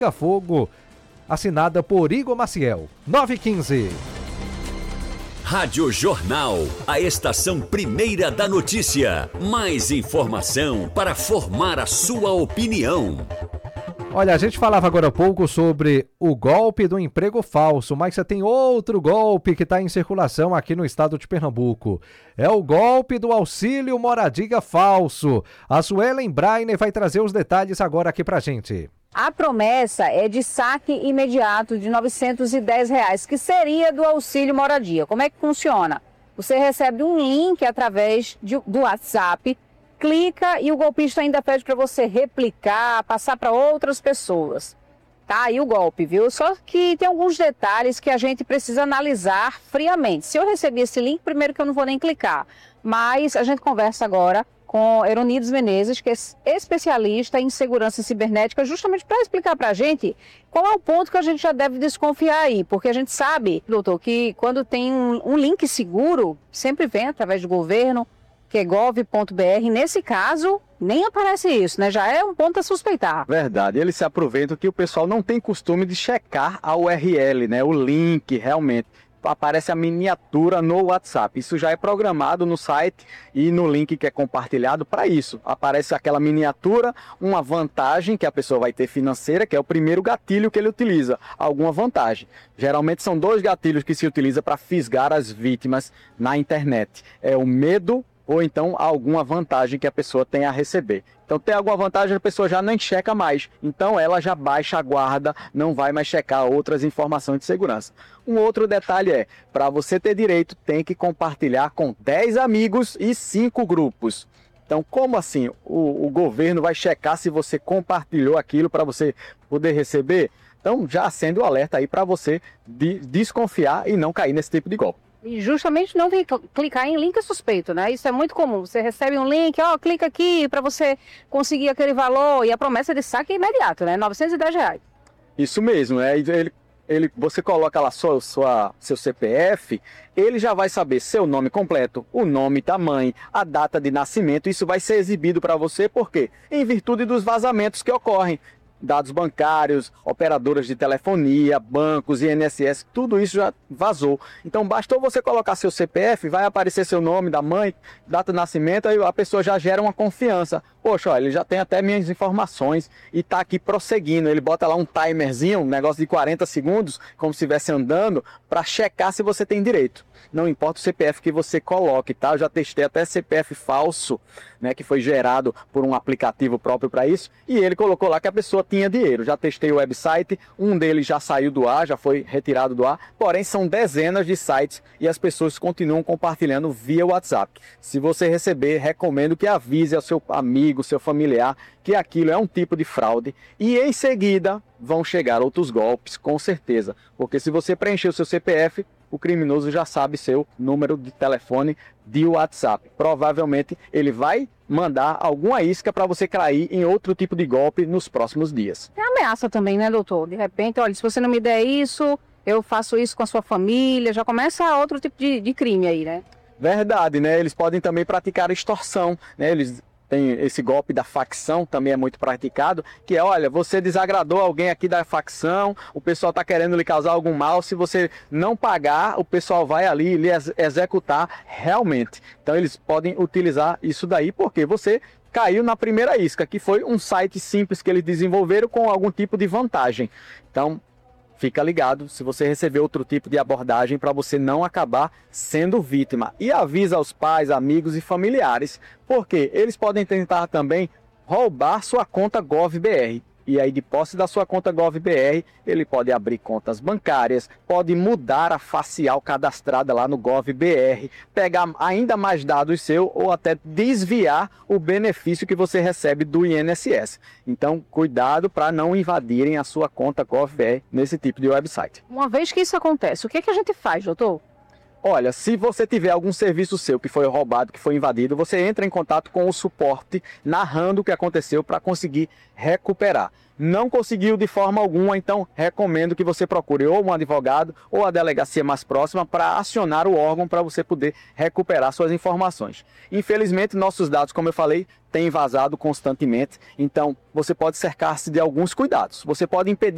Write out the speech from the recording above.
Fogo, assinada por Igor Maciel. 9h15. Rádio Jornal, a estação primeira da notícia. Mais informação para formar a sua opinião. Olha, a gente falava agora há pouco sobre o golpe do emprego falso, mas você tem outro golpe que está em circulação aqui no estado de Pernambuco. É o golpe do auxílio moradia falso. A Suelen Brainer vai trazer os detalhes agora aqui pra gente. A promessa é de saque imediato de R$ 910, que seria do auxílio moradia. Como é que funciona? Você recebe um link através do WhatsApp, clica e o golpista ainda pede para você replicar, passar para outras pessoas. Tá aí o golpe, viu? Só que tem alguns detalhes que a gente precisa analisar friamente. Se eu recebi esse link, primeiro que eu não vou nem clicar. Mas a gente conversa agora com Eronides Menezes, que é especialista em segurança cibernética, justamente para explicar para a gente qual é o ponto que a gente já deve desconfiar aí. Porque a gente sabe, doutor, que quando tem um link seguro, sempre vem através do governo, que é gov.br. Nesse caso, nem aparece isso, né? Já é um ponto a suspeitar. Verdade. Eles se aproveitam que o pessoal não tem costume de checar a URL, né? O link, realmente. Aparece a miniatura no WhatsApp. Isso já é programado no site e no link que é compartilhado para isso. Aparece aquela miniatura, uma vantagem que a pessoa vai ter financeira, que é o primeiro gatilho que ele utiliza. Alguma vantagem. Geralmente são 2 gatilhos que se utiliza para fisgar as vítimas na internet. É o medo ou então alguma vantagem que a pessoa tem a receber. Então tem alguma vantagem, a pessoa já nem checa mais. Então ela já baixa a guarda, não vai mais checar outras informações de segurança. Um outro detalhe é, para você ter direito, tem que compartilhar com 10 amigos e 5 grupos. Então, como assim o governo vai checar se você compartilhou aquilo para você poder receber? Então, já acende o alerta aí para você desconfiar e não cair nesse tipo de golpe. E justamente não clicar em link suspeito, né? Isso é muito comum. Você recebe um link, clica aqui para você conseguir aquele valor e a promessa de saque é imediato, né? R$ 910. Isso mesmo, né? Você coloca lá seu CPF, ele já vai saber seu nome completo, o nome da mãe, a data de nascimento. Isso vai ser exibido para você, por quê? Em virtude dos vazamentos que ocorrem. Dados bancários, operadoras de telefonia, bancos, INSS, tudo isso já vazou. Então bastou você colocar seu CPF, vai aparecer seu nome da mãe, data de nascimento, aí a pessoa já gera uma confiança. Poxa, ele já tem até minhas informações e está aqui prosseguindo. Ele bota lá um timerzinho, um negócio de 40 segundos, como se estivesse andando, para checar se você tem direito. Não importa o CPF que você coloque, tá? Eu já testei até CPF falso, né, que foi gerado por um aplicativo próprio para isso, e ele colocou lá que a pessoa tinha dinheiro. Já testei o website, um deles já saiu do ar, já foi retirado do ar, porém são dezenas de sites e as pessoas continuam compartilhando via WhatsApp. Se você receber, recomendo que avise ao seu amigo, seu familiar, que aquilo é um tipo de fraude, e em seguida vão chegar outros golpes, com certeza, porque se você preencher o seu CPF, o criminoso já sabe seu número de telefone de WhatsApp. Provavelmente ele vai mandar alguma isca para você cair em outro tipo de golpe nos próximos dias. É ameaça também, né, doutor? De repente, olha, se você não me der isso, eu faço isso com a sua família. Já começa outro tipo de crime aí, né? Verdade, né? Eles podem também praticar extorsão, né? Tem esse golpe da facção, também é muito praticado, que é, olha, você desagradou alguém aqui da facção, o pessoal está querendo lhe causar algum mal, se você não pagar, o pessoal vai ali lhe executar realmente. Então eles podem utilizar isso daí, porque você caiu na primeira isca, que foi um site simples que eles desenvolveram com algum tipo de vantagem. Então, fica ligado se você receber outro tipo de abordagem para você não acabar sendo vítima. E avisa aos pais, amigos e familiares, porque eles podem tentar também roubar sua conta GovBR. E aí, de posse da sua conta GovBR, ele pode abrir contas bancárias, pode mudar a facial cadastrada lá no GovBR, pegar ainda mais dados seus ou até desviar o benefício que você recebe do INSS. Então, cuidado para não invadirem a sua conta GovBR nesse tipo de website. Uma vez que isso acontece, o que a gente faz, doutor? Olha, se você tiver algum serviço seu que foi roubado, que foi invadido, você entra em contato com o suporte narrando o que aconteceu para conseguir recuperar. Não conseguiu de forma alguma, então recomendo que você procure ou um advogado ou a delegacia mais próxima para acionar o órgão para você poder recuperar suas informações. Infelizmente, nossos dados, como eu falei, têm vazado constantemente, então você pode cercar-se de alguns cuidados. Você pode impedir